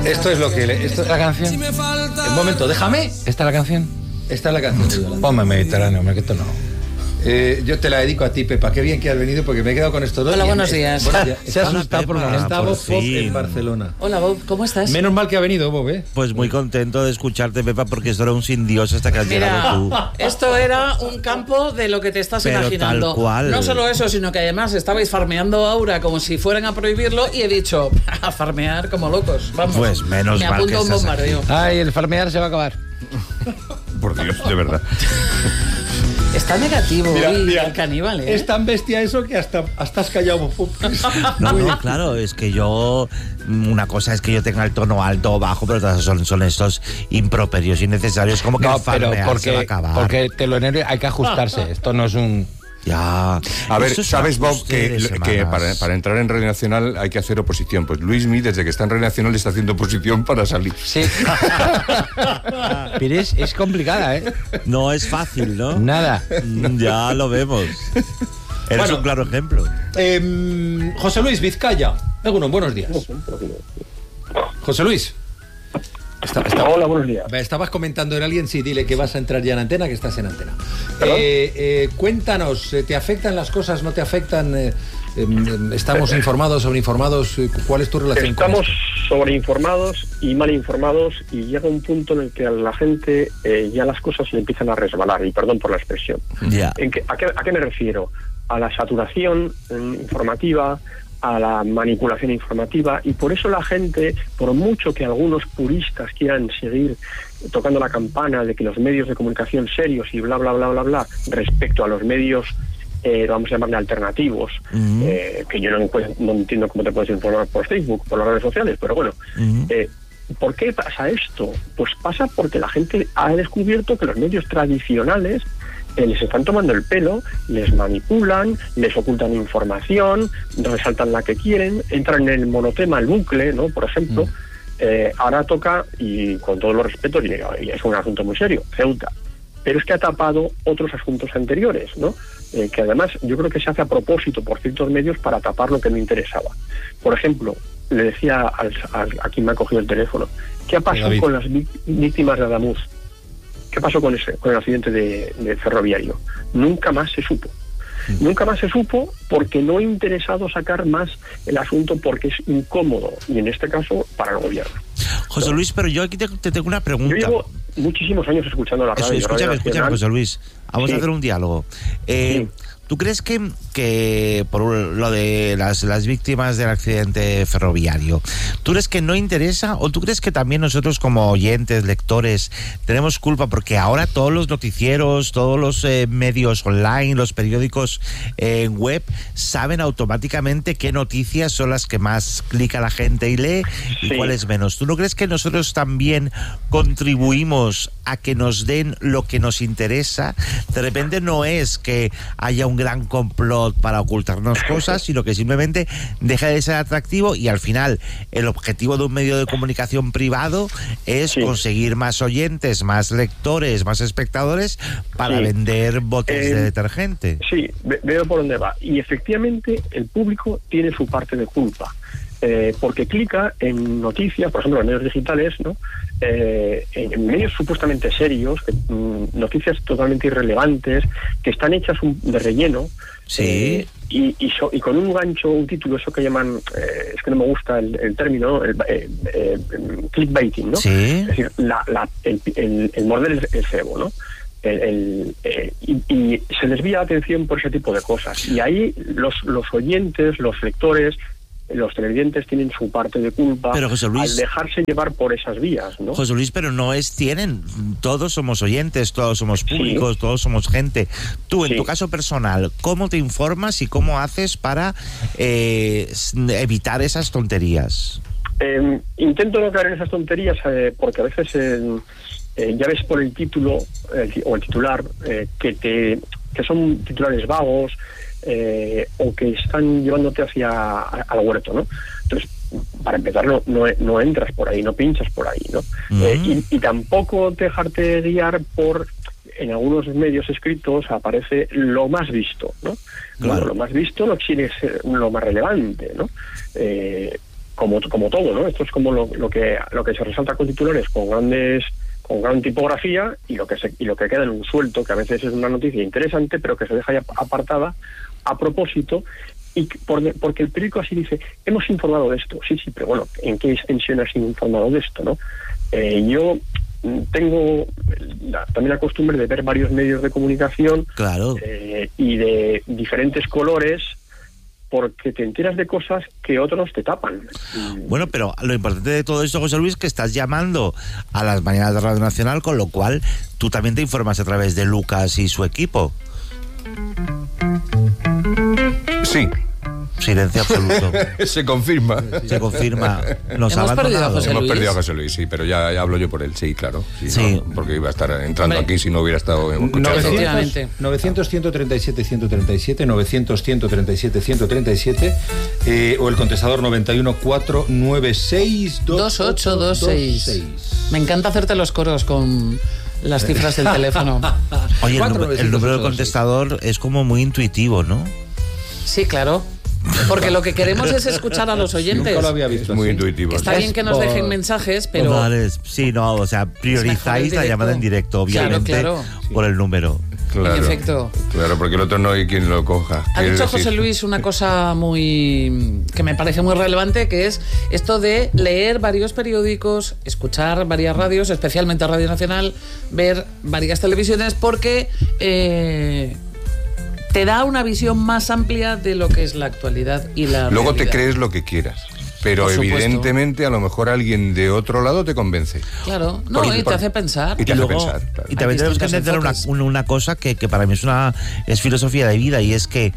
Esto es lo que... Esto es la canción. Un momento, déjame. ¿Esta es la canción? Esta es la canción. Ponme Mediterráneo, hombre, que esto no. Yo te la dedico a ti, Pepa. Qué bien que has venido porque me he quedado con estos dos. Hola, buenos días. Se ha asustado por Pepa, está Bob por fin. en Barcelona. Hola, Bob, ¿cómo estás? Menos mal que ha venido Bob, ¿eh? Pues muy contento de escucharte, Pepa, porque esto era un sin Dios hasta que has llegado tú. Esto era un campo de lo que te estás Pero imaginando. tal cual. No solo eso, sino que además estabais farmeando Aura como si fueran a prohibirlo y he dicho, a farmear como locos. Vamos. Pues menos me mal apunto que a un estás bombardeo. Ay, el farmear se va a acabar. Por Dios, de verdad. Está negativo Mira, hoy mira, el caníbal, ¿eh? Es tan bestia eso que hasta has callado. No, claro, es que yo... Una cosa es que yo tenga el tono alto o bajo, pero otras son estos improperios innecesarios, como que No, el pero farmear se va a acabar. porque teloneros hay que ajustarse. Esto no es un... Ya. A ver, Eso ¿sabes, será Bob, que semanas. para entrar en Radio Nacional hay que hacer oposición? Pues Luismi, desde que está en Radio Nacional, está haciendo oposición para salir. Sí. Pero es complicada, ¿eh? No es fácil, ¿no? Nada. Ya lo vemos. Eres Bueno. un claro ejemplo. José Luis Vizcaya. Bueno, buenos días. José Luis. Hola, buenos días. Estabas comentando en alguien, sí, dile que vas a entrar ya en antena, que estás en antena. Cuéntanos, ¿te afectan las cosas, no te afectan? ¿Estamos informados, sobreinformados? ¿Cuál es tu relación con Estamos esto? sobreinformados y mal informados y llega un punto en el que a la gente ya las cosas le empiezan a resbalar, y perdón por la expresión. Ya. ¿A qué me refiero? A la saturación informativa, a la manipulación informativa, y por eso la gente, por mucho que algunos puristas quieran seguir tocando la campana de que los medios de comunicación serios y bla bla bla bla bla respecto a los medios vamos a llamarle alternativos, que yo no entiendo cómo te puedes informar por Facebook, por las redes sociales, pero bueno, ¿por qué pasa esto? Pues pasa porque la gente ha descubierto que los medios tradicionales les están tomando el pelo, les manipulan, les ocultan información, resaltan la que quieren, entran en el monotema, el bucle, ¿no? Por ejemplo, ahora toca, y con todos los respetos, y es un asunto muy serio, Ceuta. Pero es que ha tapado otros asuntos anteriores, ¿no? Que además yo creo que se hace a propósito por ciertos medios para tapar lo que no interesaba. Por ejemplo, le decía a quien me ha cogido el teléfono, ¿qué ha pasado con las víctimas de Adamuz? ¿Qué pasó con el accidente de ferroviario? Nunca más se supo. Nunca más se supo porque no ha interesado sacar más el asunto porque es incómodo, y en este caso para el gobierno. José Luis, pero yo aquí te tengo una pregunta. Yo llevo muchísimos años escuchando la radio. Escúchame, José Luis. Vamos a hacer un diálogo. Sí. ¿Tú crees que por lo de las víctimas del accidente ferroviario, tú crees que no interesa, o tú crees que también nosotros como oyentes, lectores, tenemos culpa porque ahora todos los noticieros, todos los medios online, los periódicos web, saben automáticamente qué noticias son las que más clica la gente y lee y cuáles menos? ¿Tú no crees que nosotros también contribuimos a que nos den lo que nos interesa? De repente no es que haya un gran complot para ocultarnos cosas, sino que simplemente deja de ser atractivo, y al final el objetivo de un medio de comunicación privado es conseguir más oyentes, más lectores, más espectadores para vender botes de detergente. Sí, veo por dónde va. Y efectivamente el público tiene su parte de culpa. Porque clica en noticias, por ejemplo en medios digitales, ¿no? En medios supuestamente serios, noticias totalmente irrelevantes, que están hechas de relleno, y con un gancho, un título, eso que llaman, es que no me gusta el término, clickbaiting, ¿no? Sí. Es decir, el morder el cebo, ¿no? Y se desvía la atención por ese tipo de cosas, y ahí los oyentes, los lectores, los televidentes tienen su parte de culpa, pero José Luis, al dejarse llevar por esas vías, ¿no? José Luis, pero tienen, todos somos oyentes, todos somos públicos, todos somos gente. Tú, en tu caso personal, ¿cómo te informas y cómo haces para evitar esas tonterías? Intento no caer en esas tonterías porque a veces ya ves por el título o el titular que son titulares vagos, o que están llevándote al huerto, ¿no? Entonces, para empezar, no entras por ahí, no pinchas por ahí, ¿no? Y tampoco dejarte guiar por, en algunos medios escritos aparece lo más visto, ¿no? Claro. Bueno, lo más visto no quiere ser lo más relevante, ¿no? como todo, ¿no? Esto es como lo que se resalta con titulares con gran tipografía y lo que queda en un suelto, que a veces es una noticia interesante, pero que se deja ya apartada a propósito, y porque el periódico así dice, hemos informado de esto. Sí, pero bueno, ¿en qué extensión has informado de esto, no? Yo tengo también la costumbre de ver varios medios de comunicación, claro, y de diferentes colores, porque te enteras de cosas que otros te tapan. Bueno, pero lo importante de todo esto, José Luis, que estás llamando a las mañanas de Radio Nacional, con lo cual tú también te informas a través de Lucas y su equipo. Sí. Silencio absoluto. Se confirma. Se confirma. Nos ha Hemos perdido a abandonado. José Hemos Luis. perdido a José Luis, sí, pero ya hablo yo por él, sí, claro. Sí. No, porque iba a estar entrando Hombre. aquí si no hubiera estado en un coche. 900-137-137, 900-137-137, o el contestador 91-496-2826. Me encanta hacerte los coros con las cifras del teléfono. Oye, el 4, número del contestador es como muy intuitivo, ¿no? Sí, claro. Porque lo que queremos es escuchar a los oyentes. Nunca lo había visto Es muy así. intuitivo. Está bien que nos dejen mensajes, pero... Vale, sí, no, o sea, priorizáis la llamada en directo, obviamente, Claro. por el número. Claro, En efecto. Claro, porque el otro no hay quien lo coja. Ha Quiero dicho decir, José Luis una cosa que me parece muy relevante, que es esto de leer varios periódicos, escuchar varias radios, especialmente Radio Nacional, ver varias televisiones, porque te da una visión más amplia de lo que es la actualidad y la Luego te realidad. crees lo que quieras. Pero Por supuesto. evidentemente a lo mejor alguien de otro lado te convence. Claro, no, y te hace pensar. Y te Y hace luego- pensar, claro. y también tenemos que distintos entender enfoques. una cosa que para mí es filosofía de vida, y es que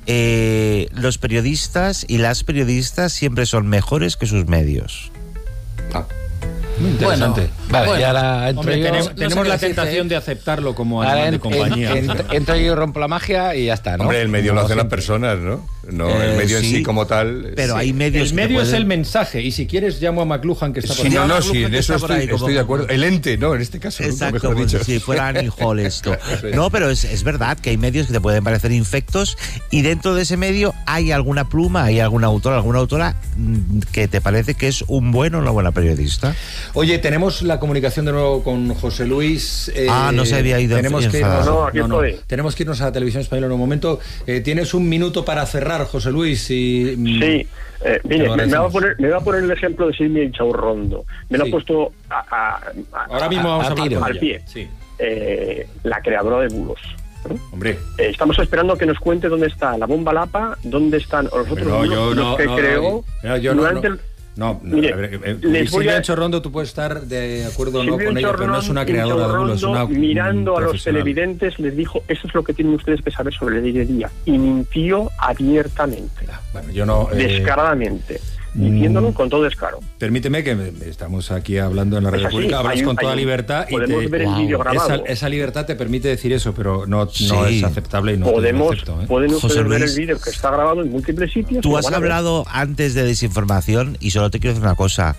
los periodistas y las periodistas siempre son mejores que sus medios. Ah, Muy interesante. Bueno, Vale, bueno. y ahora entro Hombre, yo. tenemos, no sé tenemos qué la decirte, tentación ¿eh? de aceptarlo como Ahora animal de compañía. entro yo y rompo la magia y ya está, ¿no? Hombre, el medio Como lo hacen las siempre. personas, ¿no? No, el medio en sí, sí como tal. Pero sí. hay medios El que medio es pueden- el mensaje, y si quieres llamo a McLuhan, que está por Sí, ahí. no, Lujan sí, en que eso está por ahí, estoy de acuerdo. El ente, ¿no? En este caso, nunca Exacto, mejor como dicho. si fuera Annie Hall esto. No, pero es verdad que hay medios que te pueden parecer infectos, y dentro de ese medio hay alguna pluma, hay alguna autora que te parece que es un buen o una buena periodista. Oye, tenemos la comunicación de nuevo con José Luis. No se había ido Tenemos que irnos, enfadado. No, aquí estoy. tenemos que irnos a la televisión española en un momento. Tienes un minuto para cerrar, José Luis. Sí, mire, Te lo me va agradecemos. a poner el ejemplo de Silvia Inchaurrondo. Me lo Sí. ha puesto Ahora mismo vamos a al hablar. pie. Sí. La creadora de bulos. Hombre. Estamos esperando que nos cuente dónde está la bomba Lapa, dónde están los otros No, bulos, yo los no, que no, creó no, yo no, durante no. el... No, Mire, a ver, les voy Silvia a- Chorrondo, tú puedes estar de acuerdo o no Silvia con ella, pero no es una creadora de bulos, es una mirando a los profesional. televidentes, les dijo, eso es lo que tienen ustedes que saber sobre el día a día. Y mintió abiertamente, Bueno, yo no. descaradamente, diciéndolo con todo descaro. Permíteme que estamos aquí hablando en la radio así, pública, hablas hay un- con toda hay un- libertad y podemos ver el vídeo grabado. esa libertad te permite decir eso, pero no Sí. es aceptable y no te lo Podemos, acepto, ¿eh? pueden José ustedes ver Luis, el vídeo que está grabado en múltiples sitios. y Tú lo has van a ver. hablado antes de desinformación, y solo te quiero decir una cosa.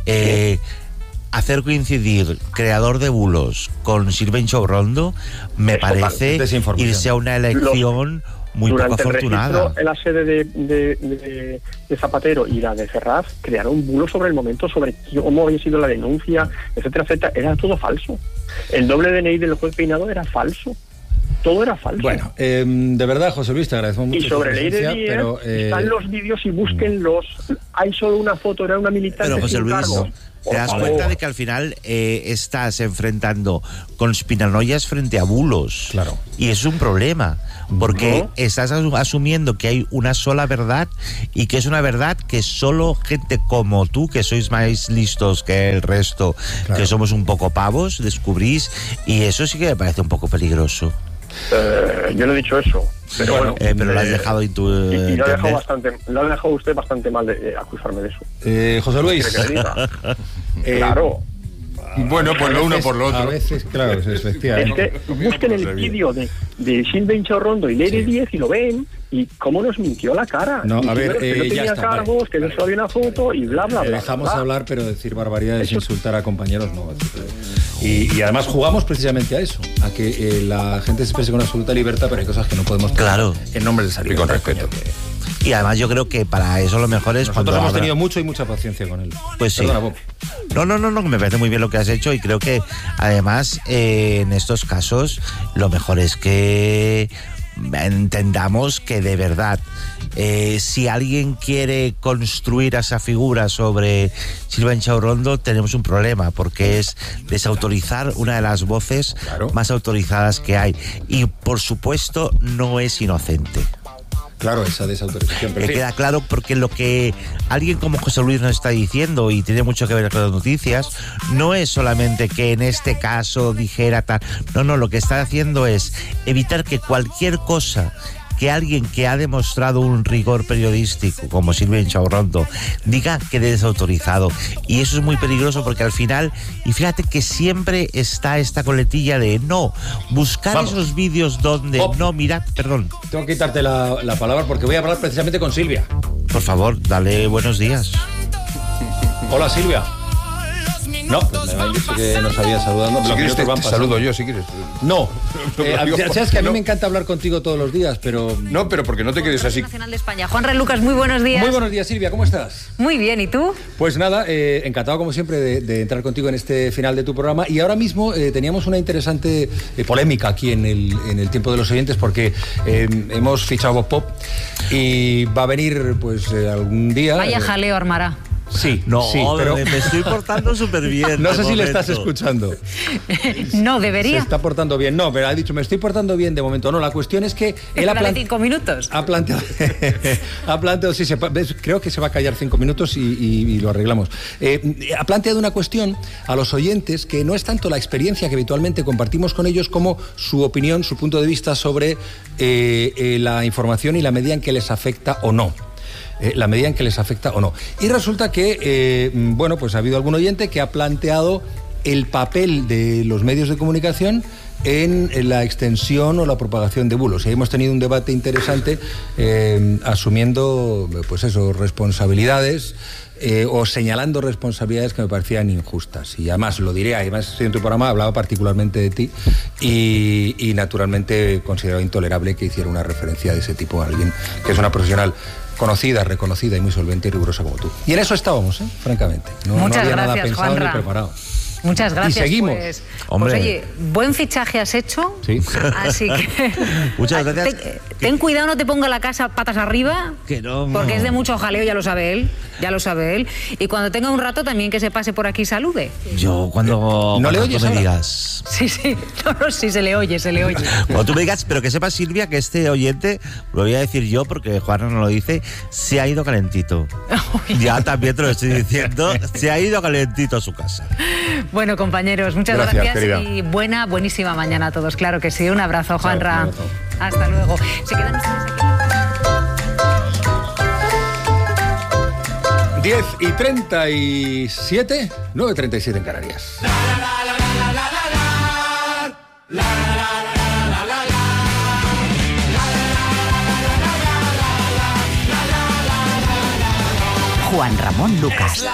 Hacer coincidir creador de bulos con Silvia Inchaurrondo me Es total parece desinformación. irse a una elección muy poco Durante el afortunada. registro en la sede de Zapatero y la de Ferraz crearon un bulo sobre el momento, sobre cómo había sido la denuncia, etcétera, etcétera. Era todo falso. El doble DNI del juez Peinado era falso. Todo era falso. Bueno, de verdad, José Luis, te agradecemos mucho y sobre tu ley de presencia, 10 pero están los vídeos y búsquenlos. Hay solo una foto, era una militante Pero José sin Luis, cargos. te das Por cuenta favor. de que al final estás enfrentando conspiranoias frente a bulos. Claro. Y es un problema, porque No. estás asumiendo que hay una sola verdad, y que es una verdad que solo gente como tú, que sois más listos que el resto, Claro. que somos un poco pavos, descubrís, y eso sí que me parece un poco peligroso. Yo no he dicho eso. Pero bueno, Pero lo has dejado y lo ha dejado entender. bastante, lo ha dejado usted bastante mal de acusarme de eso. José Luis, ¿Quiere que le diga? eh, Claro. Bueno, pues lo uno veces- por lo A otro. veces, claro, Es efectivamente. que busquen el vídeo de Silvia Inchaurrondo y Leire 10 y lo ven, y cómo nos mintió la cara. No, a ver, Diciendo que no ya tenía está, cargos, vale. que no solo había una foto y bla, bla, bla. Dejamos bla. hablar, pero decir barbaridades, Eso- insultar a compañeros no. Y además jugamos precisamente a eso, a que la gente se exprese con absoluta libertad, pero hay cosas que no podemos Claro. en nombre de esa Y libertad. con respeto. coño, que- Y además yo creo que para eso lo mejor es Nosotros hemos tenido mucho y mucha paciencia con él. Pues sí. Perdona, Bob. No, me parece muy bien lo que has hecho y creo que además en estos casos lo mejor es que entendamos que de verdad si alguien quiere construir esa figura sobre Silvia Inchaurrondo, tenemos un problema, porque es desautorizar una de las voces más autorizadas que hay, y por supuesto no es inocente. Claro, esa desautorización. Me queda claro, porque lo que alguien como José Luis nos está diciendo, y tiene mucho que ver con las noticias, no es solamente que en este caso dijera tal. No, lo que está haciendo es evitar que cualquier cosa que alguien que ha demostrado un rigor periodístico como Silvia Inchaurrondo diga que desautorizado, y eso es muy peligroso, porque al final, y fíjate que siempre está esta coletilla de no, buscar esos vídeos donde mirad, perdón. Tengo que quitarte la palabra porque voy a hablar precisamente con Silvia. Por favor, dale buenos días. Hola, Silvia. No, pues me habéis dicho que nos había saludado. Si quieres te saludo yo, si quieres. No, sabes que a mí me encanta hablar contigo todos los días, pero... No, pero porque no te quedes así. Nacional de España. Juanra Lucas, muy buenos días. Muy buenos días, Silvia, ¿cómo estás? Muy bien, ¿y tú? Pues nada, encantado como siempre de entrar contigo en este final de tu programa, y ahora mismo teníamos una interesante polémica aquí en el tiempo de los oyentes, porque hemos fichado a Bob Pop y va a venir pues algún día... Vaya jaleo armará. Sí, no, sí, pero me estoy portando súper bien. No sé si le estás escuchando. No, debería. Se está portando bien. No, pero ha dicho, me estoy portando bien de momento. No, la cuestión es que él ha 5 minutos. Ha planteado, sí, creo que se va a callar 5 minutos y lo arreglamos. Ha planteado una cuestión a los oyentes que no es tanto la experiencia que habitualmente compartimos con ellos, como su opinión, su punto de vista sobre la información y la medida en que les afecta o no. La medida en que les afecta o no. Y resulta que, pues ha habido algún oyente que ha planteado el papel de los medios de comunicación en la extensión o la propagación de bulos. Y hemos tenido un debate interesante asumiendo, pues eso, responsabilidades o señalando responsabilidades que me parecían injustas. Y además lo diré, además en tu programa hablaba particularmente de ti y naturalmente consideraba intolerable que hiciera una referencia de ese tipo a alguien que es una profesional conocida, reconocida y muy solvente y rigurosa como tú. Y en eso estábamos, francamente. No había nada pensado Juanra. ni preparado. Muchas gracias. Y seguimos. Pues oye, buen fichaje has hecho. Sí. Así que... Muchas gracias. Ten cuidado, no te ponga la casa patas arriba. Que no. Porque es de mucho jaleo, ya lo sabe él. Y cuando tenga un rato también que se pase por aquí y salude. Yo cuando... ¿No le oyes me ahora? Sí. Digas... No, sí, se le oye. Cuando tú me digas, pero que sepa, Silvia, que este oyente, lo voy a decir yo porque Juan no lo dice, se ha ido calentito. Ya también te lo estoy diciendo, se ha ido calentito a su casa. Bueno, compañeros, muchas gracias querida. y buenísima mañana a todos. Claro que sí. Un abrazo, Juanra. Hasta luego. Se quedan ustedes aquí. 10:37, 9:37 en Canarias. Juan Ramón Lucas.